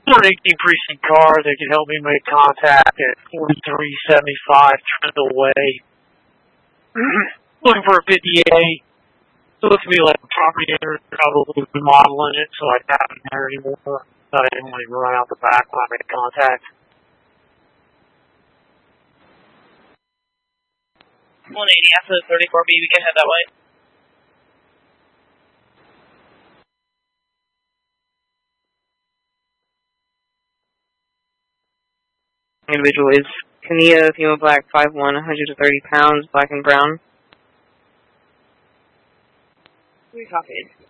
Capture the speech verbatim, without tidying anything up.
one eighteen precinct car that can help me make contact at forty-three seventy-five Trindle Way. Looking for a fifty-eight. It looks to me like a property owner probably remodeling it, so I doubt it there anymore. Thought I didn't want to run out the back when I made contact. one eighty after the thirty-four B, we can head that way. Individual is Kania, female black, five one, one hundred thirty pounds, black and brown. We copied.